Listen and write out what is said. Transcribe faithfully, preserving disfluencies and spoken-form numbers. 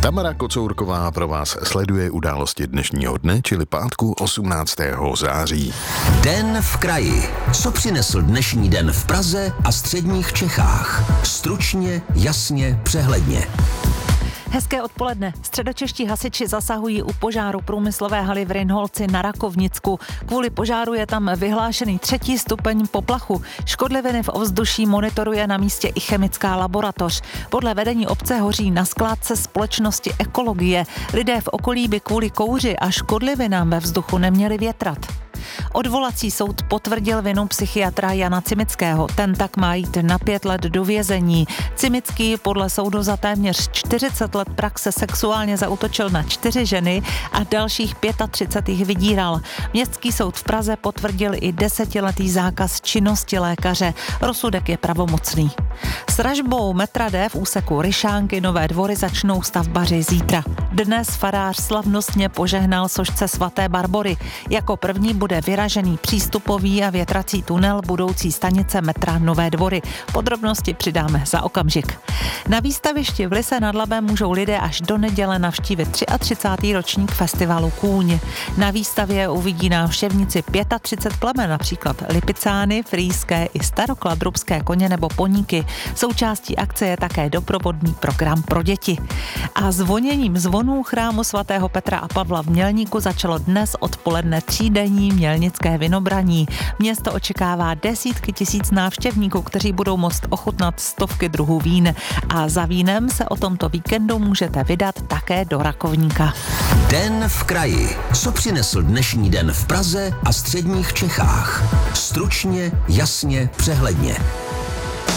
Tamara Kocourková pro vás sleduje události dnešního dne, čili pátku osmnáctého září. Den v kraji. Co přinesl dnešní den v Praze a středních Čechách? Stručně, jasně, přehledně. Hezké odpoledne. Středočeští hasiči zasahují u požáru průmyslové haly v Rynholci na Rakovnicku. Kvůli požáru je tam vyhlášený třetí stupeň poplachu. Škodliviny v ovzduší monitoruje na místě i chemická laboratoř. Podle vedení obce hoří na skládce společnosti Ekologie. Lidé v okolí by kvůli kouři a škodlivinám ve vzduchu neměli větrat. Odvolací soud potvrdil vinu psychiatra Jana Cimického. Ten tak má jít na pět let do vězení. Cimický podle soudu za téměř čtyřicet let praxe sexuálně zaútočil na čtyři ženy a dalších třicet pět jich vydíral. Městský soud v Praze potvrdil i desetiletý zákaz činnosti lékaře. Rozsudek je pravomocný. S ražbou metra D v úseku Ryšánky Nové Dvory začnou stavbaři zítra. Dnes farář slavnostně požehnal sošce svaté Barbory. Jako první bude vyražený přístupový a větrací tunel budoucí stanice metra Nové Dvory. Podrobnosti přidáme za okamžik. Na výstavišti v Lise nad Labem můžou lidé až do neděle navštívit třicátřicátý ročník festivalu Kůň. Na výstavě uvidí návštěvníci třicet pět plemen, například lipicány, frýské i starokladrubské koně nebo poníky. Součástí akce je také doprovodný program pro děti. A zvoněním zvonů chrámu svatého Petra a Pavla v Mělníku začalo dnes odpoledne třídenní mělnické vinobraní. Město očekává desítky tisíc návštěvníků, kteří budou moct ochutnat stovky druhů vín. A za vínem se o tomto víkendu můžete vydat také do Rakovníka. Den v kraji. Co přinesl dnešní den v Praze a středních Čechách? Stručně, jasně, přehledně.